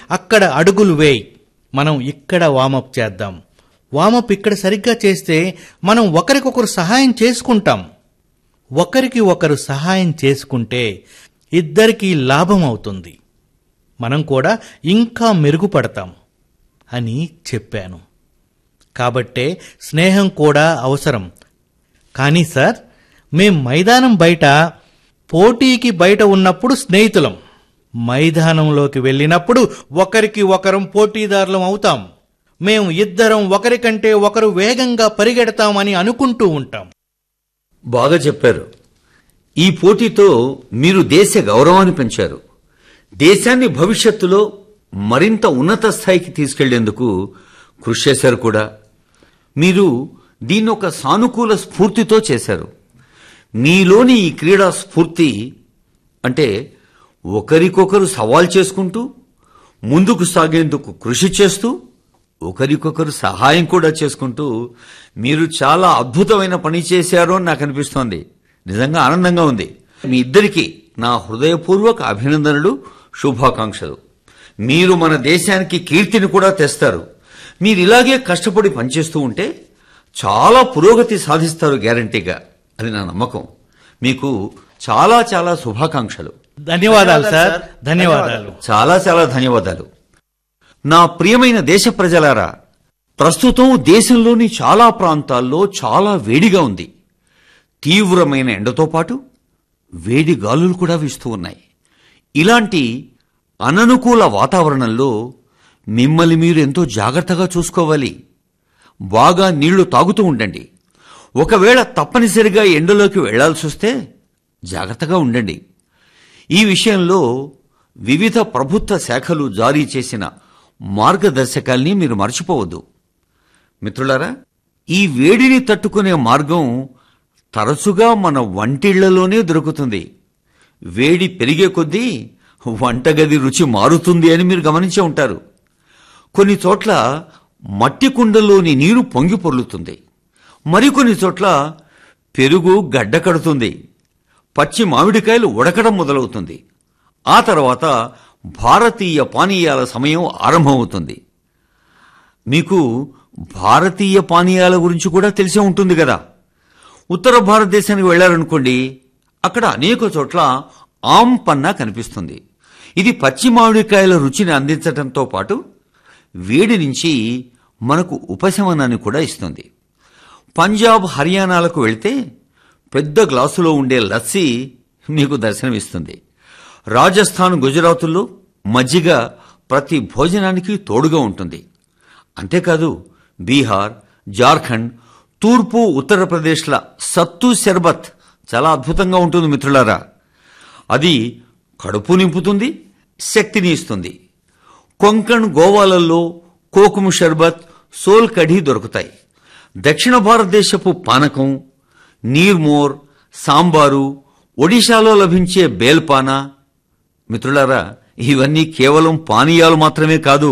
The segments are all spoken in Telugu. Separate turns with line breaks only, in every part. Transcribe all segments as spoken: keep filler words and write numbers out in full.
అక్కడ అడుగులు వేయి, మనం ఇక్కడ వామప్ చేద్దాం. వామప్ ఇక్కడ సరిగ్గా చేస్తే మనం ఒకరికొకరు సహాయం చేసుకుంటాం. ఒకరికి ఒకరు సహాయం చేసుకుంటే ఇద్దరికీ లాభం అవుతుంది. మనం కూడా ఇంకా మెరుగుపడతాం అని చెప్పాను. కాబట్టే స్నేహం కూడా అవసరం. కానీ సార్, మేం మైదానం బయట పోటీకి బయట ఉన్నప్పుడు స్నేహితులం, మైదానంలోకి వెళ్ళినప్పుడు ఒకరికి ఒకరం పోటీదారులం అవుతాం. మేం ఇద్దరం ఒకరికంటే ఒకరు వేగంగా పరిగెడతామని అనుకుంటూ ఉంటాం.
బాగా చెప్పారు. ఈ పోటీతో మీరు దేశ గౌరవాన్ని పెంచారు. దేశాన్ని భవిష్యత్తులో మరింత ఉన్నత స్థాయికి తీసుకెళ్లేందుకు కృషి చేశారు కూడా. మీరు దీన్ని ఒక సానుకూల స్ఫూర్తితో చేశారు. మీలోని ఈ క్రీడా స్ఫూర్తి అంటే ఒకరికొకరు సవాల్ చేసుకుంటూ ముందుకు సాగేందుకు కృషి చేస్తూ ఒకరికొకరు సహాయం కూడా చేసుకుంటూ మీరు చాలా అద్భుతమైన పని చేశారు అని నాకు అనిపిస్తోంది. నిజంగా ఆనందంగా ఉంది. మీ ఇద్దరికీ నా హృదయపూర్వక అభినందనలు, శుభాకాంక్షలు. మీరు మన దేశానికి కీర్తిని కూడా తెస్తారు. మీరు ఇలాగే కష్టపడి పనిచేస్తూ ఉంటే చాలా పురోగతి సాధిస్తారు గ్యారంటీగా. అది నా నమ్మకం. మీకు చాలా చాలా శుభాకాంక్షలు.
ధన్యవాదాలు సార్. ధన్యవాదాలు.
చాలా చాలా ధన్యవాదాలు. నా ప్రియమైన దేశ ప్రజలారా, ప్రస్తుతం దేశంలోని చాలా ప్రాంతాల్లో చాలా వేడిగా ఉంది. తీవ్రమైన ఎండతో పాటు వేడి గాలులు కూడా వీస్తూ ఉన్నాయి. ఇలాంటి అననుకూల వాతావరణంలో మిమ్మల్ని మీరు ఎంతో జాగ్రత్తగా చూసుకోవాలి. బాగా నీళ్లు తాగుతూ ఉండండి. ఒకవేళ తప్పనిసరిగా ఎండలోకి వెళ్లాల్సి వస్తే జాగ్రత్తగా ఉండండి. ఈ విషయంలో వివిధ ప్రభుత్వ శాఖలు జారీ చేసిన మార్గదర్శకాల్ని మీరు మర్చిపోవద్దు. మిత్రులారా, ఈ వేడిని తట్టుకునే మార్గం తరచుగా మన వంటిళ్లలోనే దొరుకుతుంది. వేడి పెరిగే కొద్దీ వంటగది రుచి మారుతుంది అని మీరు గమనించే ఉంటారు. కొన్ని చోట్ల మట్టి కుండలోని నీరు పొంగి పొర్లుతుంది. మరికొన్ని చోట్ల పెరుగు గడ్డ కడుతుంది. పచ్చి మామిడికాయలు ఉడకడం మొదలవుతుంది. ఆ తర్వాత భారతీయ పానీయాల సమయం ఆరంభమవుతుంది. మీకు భారతీయ పానీయాల గురించి కూడా తెలిసే ఉంటుంది కదా. ఉత్తర భారతదేశానికి వెళ్లారనుకోండి, అక్కడ అనేక చోట్ల ఆమ్ పన్నా కనిపిస్తుంది. ఇది పచ్చి మామిడికాయల రుచిని అందించడంతో పాటు వేడి నుంచి మనకు ఉపశమనాన్ని కూడా ఇస్తుంది. పంజాబ్, హర్యానాలకు వెళ్తే పెద్ద గ్లాసులో ఉండే లస్సీ మీకు దర్శనమిస్తుంది. రాజస్థాన్, గుజరాతుల్లో మజ్జిగ ప్రతి భోజనానికి తోడుగా ఉంటుంది. అంతేకాదు బీహార్, జార్ఖండ్, తూర్పు ఉత్తరప్రదేశ్ల సత్తు షర్బత్ చాలా అద్భుతంగా ఉంటుంది మిత్రులారా. అది కడుపు నింపుతుంది, శక్తిని ఇస్తుంది. కొంకణ్, గోవాలలో కోకుము షర్బత్, సోల్ కఢీ దొరుకుతాయి. దక్షిణ భారతదేశపు పానకం, నీర్మోర్, సాంబారు, ఒడిశాలో లభించే బేల్పానా. మిత్రులారా, ఇవన్నీ కేవలం పానీయాలు మాత్రమే కాదు,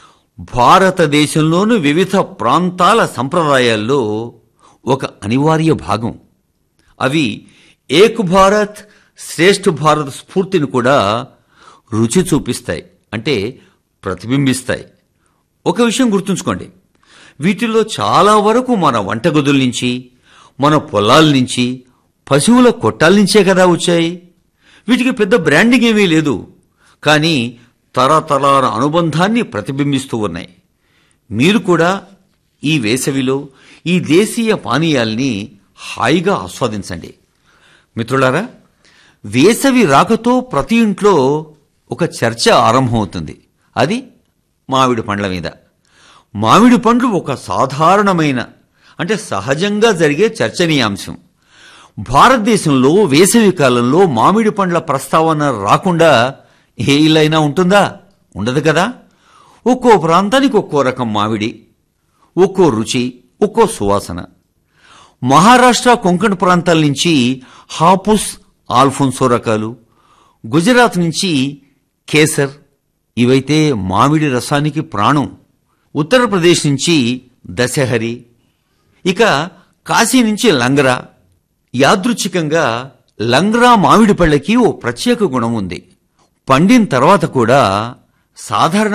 భారతదేశంలోని వివిధ ప్రాంతాల సంప్రదాయాల్లో ఒక అనివార్య భాగం. అవి ఏక్ భారత్ శ్రేష్ఠ భారత్ స్ఫూర్తిని కూడా రుచి చూపిస్తాయి, అంటే ప్రతిబింబిస్తాయి. ఒక విషయం గుర్తుంచుకోండి, వీటిల్లో చాలా వరకు మన వంటగదుల నుంచి, మన పొలాల నుంచి, పశువుల కొట్టాల నుంచే కదా వచ్చాయి. వీటికి పెద్ద బ్రాండింగ్ ఏమీ లేదు, కానీ తరతరాల అనుబంధాన్ని ప్రతిబింబిస్తూ ఉన్నాయి. మీరు కూడా ఈ వేసవిలో ఈ దేశీయ పానీయాల్ని హాయిగా ఆస్వాదించండి. మిత్రులారా, వేసవి రాకతో ప్రతి ఇంట్లో ఒక చర్చ ఆరంభమవుతుంది. అది మామిడి పండ్ల మీద. మామిడి పండ్లు ఒక సాధారణమైన, అంటే సహజంగా జరిగే చర్చనీయాంశం. భారతదేశంలో వేసవి కాలంలో మామిడి పండ్ల ప్రస్తావన రాకుండా ఏ ఇల్లైనా ఉంటుందా? ఉండదు కదా. ఒక్కో ప్రాంతానికి ఒక్కో రకం మామిడి, ఒక్కో రుచి, ఒక్కో సువాసన. మహారాష్ట్ర, కొంకణ్ ప్రాంతాల నుంచి హాపుస్, ఆల్ఫోన్సో రకాలు, గుజరాత్ నుంచి కేసర్, ఇవైతే మామిడి రసానికి ప్రాణం. ఉత్తరప్రదేశ్ నుంచి దశహరి, ఇక కాశీ నుంచి లంగ్రా. యాదృచ్ఛికంగా లంగ్రా మామిడి పళ్ళకి ఓ ప్రత్యేక గుణం ఉంది. పండిన తర్వాత కూడా సాధారణ